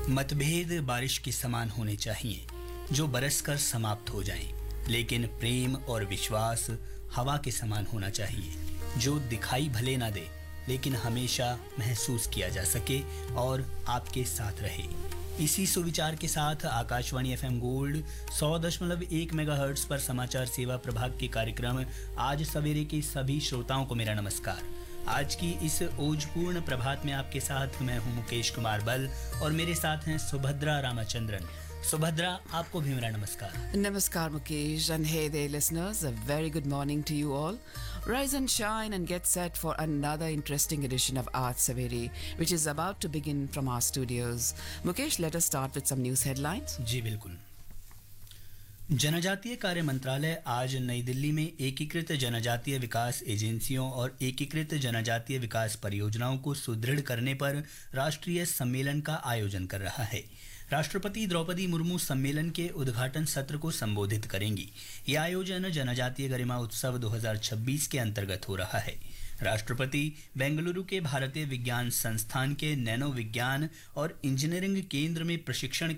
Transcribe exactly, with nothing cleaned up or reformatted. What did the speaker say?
मतभेद बारिश के समान होने चाहिए जो बरसकर समाप्त हो जाएं, लेकिन प्रेम और विश्वास हवा के समान होना चाहिए जो दिखाई भले ना दे लेकिन हमेशा महसूस किया जा सके और आपके साथ रहे। इसी सुविचार के साथ आकाशवाणी एफएम गोल्ड सौ दशमलव एक मेगाहर्ट्ज पर समाचार सेवा प्रभाग के कार्यक्रम आज सवेरे के सभी श्रोताओं को मेरा नमस्कार। आज की इस ओजपूर्ण प्रभात में आपके साथ मैं हूं मुकेश कुमार बल और मेरे साथ हैं सुभद्रा रामचंद्रन। सुभद्रा, आपको भी मेरा नमस्कार। Namaskar Mukesh, and hey there listeners, a very good morning to you all. Rise and shine and get set for another interesting edition of Aaj Saveri, which is about to begin from our studios. Mukesh, let us start with some news headlines. जी बिल्कुल। जनजातीय कार्य मंत्रालय आज नई दिल्ली में एकीकृत जनजातीय विकास एजेंसियों और एकीकृत जनजातीय विकास परियोजनाओं को सुदृढ़ करने पर राष्ट्रीय सम्मेलन का आयोजन कर रहा है। राष्ट्रपति द्रौपदी मुर्मू सम्मेलन के उद्घाटन सत्र को संबोधित करेंगी। यह आयोजन जनजातीय गरिमा उत्सव दो हज़ार छब्बीस के अंतर्गत हो रहा है। राष्ट्रपति बेंगलुरु के भारतीय विज्ञान संस्थान के नैनो विज्ञान और इंजीनियरिंग केंद्र में प्रशिक्षण